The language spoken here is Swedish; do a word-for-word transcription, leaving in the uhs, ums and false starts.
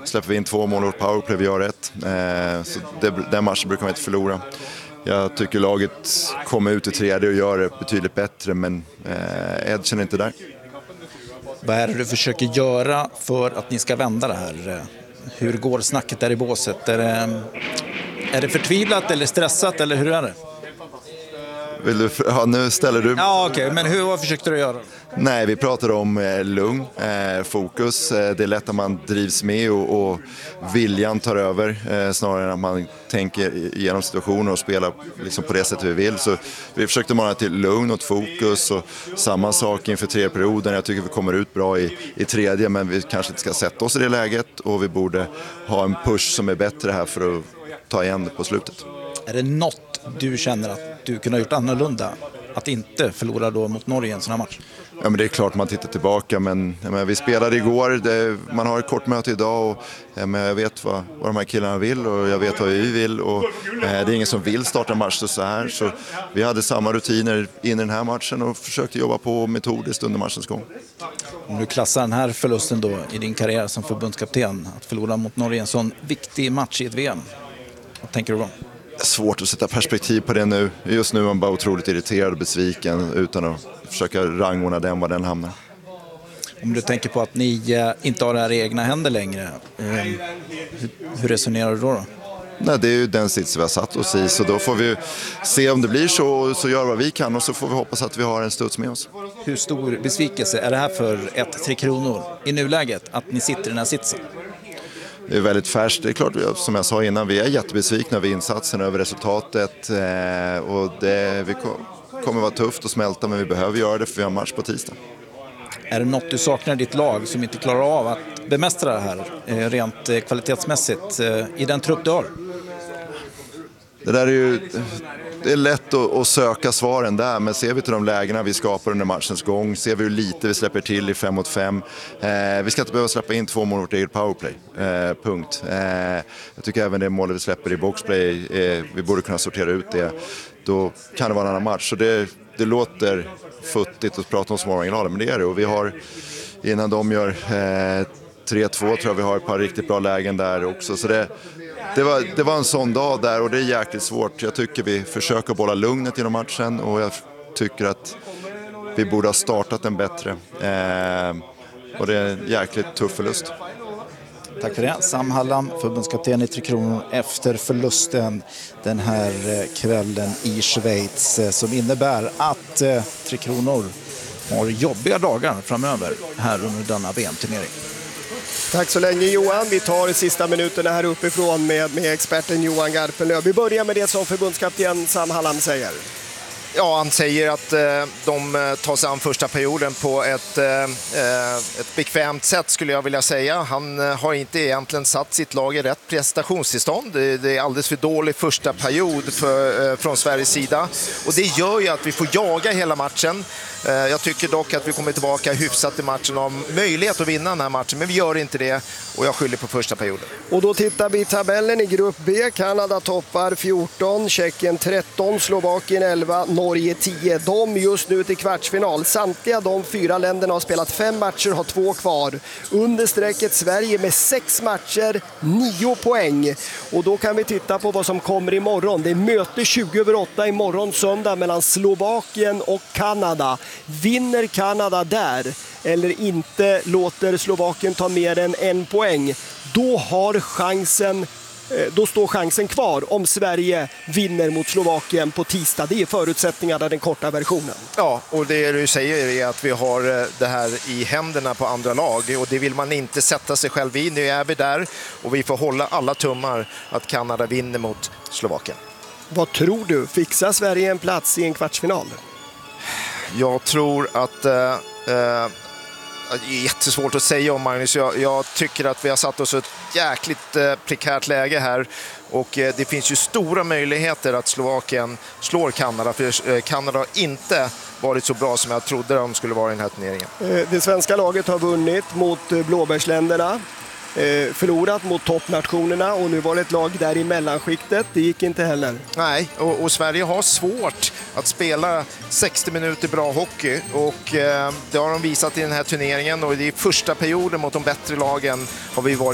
släpper vi in två mål och powerplay, vi gör rätt. Eh, så det, den matchen brukar man inte förlora. Jag tycker laget kommer ut i tredje och gör det betydligt bättre, men eh, Edgen är inte där. Vad är det du försöker göra för att ni ska vända det här? Hur går snacket där i båset? Är det, är det förtvivlat eller stressat eller hur är det? Vill du, ja, nu ställer du... Ja, okej. Okay. Men hur, vad försökte du göra? Nej, vi pratar om eh, lugn, eh, fokus. Eh, det är lätt att man drivs med och, och viljan tar över eh, snarare än att man tänker igenom situationer och spelar liksom på det sättet vi vill. Så vi försökte mana till lugn och fokus och samma sak inför tredje perioden. Jag tycker vi kommer ut bra i, i tredje, men vi kanske inte ska sätta oss i det läget och vi borde ha en push som är bättre här för att ta igen det på slutet. Är det något du känner att du kunde ha gjort annorlunda? Att inte förlora då mot Norge i en sån här match? Ja, men det är klart man tittar tillbaka, men, men vi spelade igår, det, man har ett kort möte idag och ja, men jag vet vad, vad de här killarna vill och jag vet vad vi vill och eh, det är ingen som vill starta en match så här, så vi hade samma rutiner in i den här matchen och försökte jobba på metodiskt under matchens gång. Om du klassar den här förlusten då i din karriär som förbundskapten, att förlora mot Norge i en sån viktig match i ett V M, vad tänker du då? Svårt att sätta perspektiv på det nu. Just nu är man bara otroligt irriterad och besviken utan att försöka rangordna den var den hamnar. Om du tänker på att ni inte har det här i egna händer längre, hur resonerar du då? då? Nej, det är ju den sits vi har satt oss i, så då får vi se om det blir så, så gör vad vi kan och så får vi hoppas att vi har en studs med oss. Hur stor besvikelse är det här för ett Tre Kronor i nuläget att ni sitter i den här sitsen? Det är väldigt färskt. Det är klart, som jag sa innan, vi är jättebesvikna över insatsen, över resultatet och det vi kommer vara tufft att smälta, men vi behöver göra det för vi har match på tisdag. Är det något du saknar i ditt lag som inte klarar av att bemästra det här rent kvalitetsmässigt i den trupp du har? Det där är ju... Det är lätt att, att söka svaren där, men ser vi till de lägena vi skapar under matchens gång, ser vi hur lite vi släpper till i fem mot fem. Eh, vi ska inte behöva släppa in två mål mot eget powerplay. Eh, punkt. Eh, jag tycker även det målet vi släpper i boxplay, eh, vi borde kunna sortera ut det. Då kan det vara en annan match. Så det, det låter futtigt att prata om småmarginaler, men det är det. Och vi har, innan de gör eh, tre två tror jag vi har ett par riktigt bra lägen där också. Så det Det var, det var en sån dag där och det är jäkligt svårt. Jag tycker vi försöker bolla lugnet genom matchen och jag tycker att vi borde ha startat den bättre. Eh, och det är en jäkligt tuff förlust. Tack för det. Sam Hallam, förbundskapten i Tre Kronor efter förlusten den här kvällen i Schweiz som innebär att Tre Kronor har jobbiga dagar framöver här under denna V M-turnering. Tack så länge Johan. Vi tar de sista minuterna här uppifrån med, med experten Johan Garpenlöv. Vi börjar med det som förbundskapten Sam Hallam säger. Ja, han säger att eh, de tar sig an första perioden på ett, eh, ett bekvämt sätt skulle jag vilja säga. Han eh, har inte egentligen satt sitt lag i rätt prestationstillstånd. Det, det är alldeles för dålig första period för, eh, från Sveriges sida. Och det gör ju att vi får jaga hela matchen. Eh, jag tycker dock att vi kommer tillbaka hyfsat i matchen och har möjlighet att vinna den här matchen. Men vi gör inte det och jag skyller på första perioden. Och då tittar vi i tabellen i grupp B. Kanada toppar fjorton, Tjeckien tretton, Slovakien elva, Norge tio. De just nu till kvartsfinal. Samtliga de fyra länderna har spelat fem matcher och har två kvar. Under strecket Sverige med sex matcher, nio poäng. Och då kan vi titta på vad som kommer imorgon. Det är möte tjugo över åtta imorgon söndag mellan Slovakien och Kanada. Vinner Kanada där eller inte låter Slovakien ta mer än en poäng, då har chansen Då står chansen kvar om Sverige vinner mot Slovakien på tisdag. Det är förutsättningarna, den korta versionen. Ja, och det du säger är att vi har det här i händerna på andra lag. Och det vill man inte sätta sig själv i. Nu är vi där och vi får hålla alla tummar att Kanada vinner mot Slovakien. Vad tror du? Fixar Sverige en plats i en kvartsfinal? Jag tror att... Uh, uh, Det är jättesvårt att säga om Magnus. Jag, jag tycker att vi har satt oss i ett jäkligt eh, prekärt läge här. Och eh, det finns ju stora möjligheter att Slovakien slår Kanada. För eh, Kanada har inte varit så bra som jag trodde de skulle vara i den här turneringen. Eh, det svenska laget har vunnit mot eh, blåbärsländerna. Eh, förlorat mot toppnationerna och nu var det ett lag där i mellanskiktet. Det gick inte heller. Nej, och, och Sverige har svårt att spela sextio minuter bra hockey och eh, det har de visat i den här turneringen och i första perioden mot de bättre lagen har vi varit